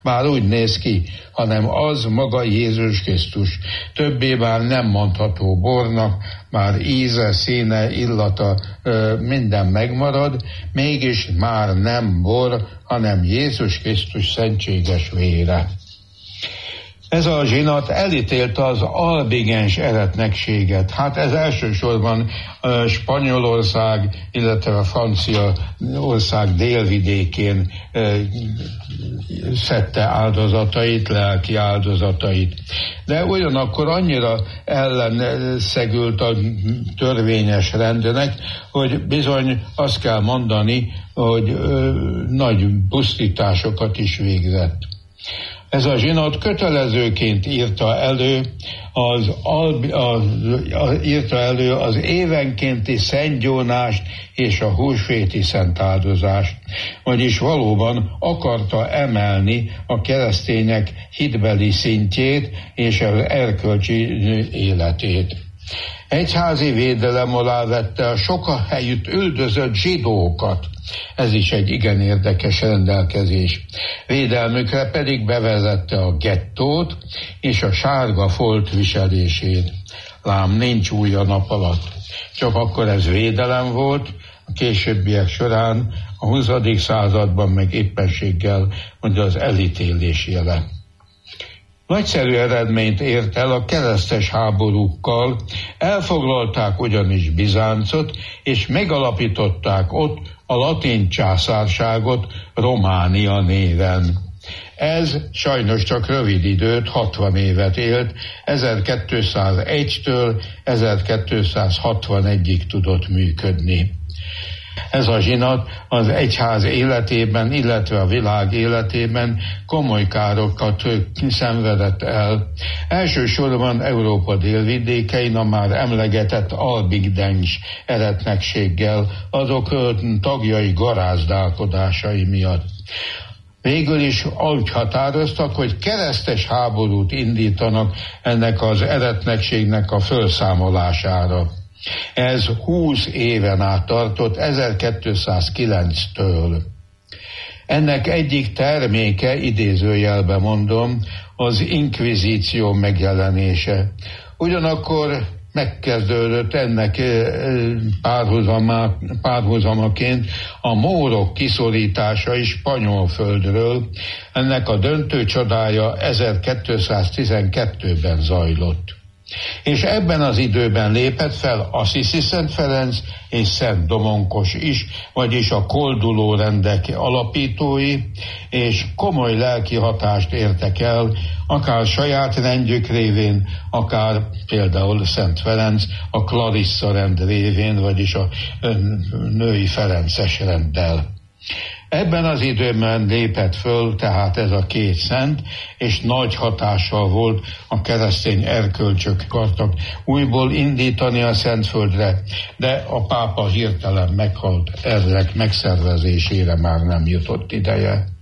már úgy néz ki, hanem az maga Jézus Krisztus. Többé már nem mondható bornak, már íze, színe, illata, minden megmarad, mégis már nem bor, hanem Jézus Krisztus szentséges vére. Ez a zsinat elítélte az albigens eretnekséget. Hát ez elsősorban Spanyolország, illetve a Franciaország délvidékén szedte áldozatait, lelki áldozatait. De ugyanakkor annyira ellenszegült a törvényes rendnek, hogy bizony azt kell mondani, hogy nagy pusztításokat is végzett. Ez a zsinat kötelezőként írta elő az évenkénti szentgyónást és a húsvéti szentáldozást, vagyis valóban akarta emelni a keresztények hitbeli szintjét és az erkölcsi életét. Egyházi védelem alá vette a sok helyütt üldözött zsidókat. Ez is egy igen érdekes rendelkezés. Védelmükre pedig bevezette a gettót és a sárga folt viselését. Lám nincs új a nap alatt. Csak akkor ez védelem volt, a későbbiek során a 20. században meg éppenséggel mondja az elítélés jele. Nagyszerű eredményt ért el a keresztes háborúkkal, elfoglalták ugyanis Bizáncot, és megalapították ott a latin császárságot Románia néven. Ez sajnos csak rövid időt, 60 évet élt, 1201-től 1261-ig tudott működni. Ez a zsinat az egyház életében, illetve a világ életében komoly károkat szenvedett el. Elsősorban Európa délvidékein a már emlegetett albigens eretnekséggel, azok tagjai garázdálkodásai miatt. Végül is úgy határoztak, hogy keresztes háborút indítanak ennek az eretnekségnek a felszámolására. Ez 20 éven át tartott, 1209-től. Ennek egyik terméke, idézőjelben mondom, az inkvizíció megjelenése. Ugyanakkor megkezdődött ennek párhuzamaként a mórok kiszorítása is spanyol földről. Ennek a döntő csodája 1212-ben zajlott. És ebben az időben lépett fel Assisi Szent Ferenc és Szent Domonkos is, vagyis a kolduló rendek alapítói, és komoly lelki hatást értek el, akár saját rendjük révén, akár például Szent Ferenc a Clarissa rend révén, vagyis a női ferences renddel. Ebben az időben lépett föl tehát ez a két szent, és nagy hatással volt a keresztény erkölcsök akartak újból indítani a Szentföldre, de a pápa hirtelen meghalt, ezek megszervezésére már nem jutott ideje.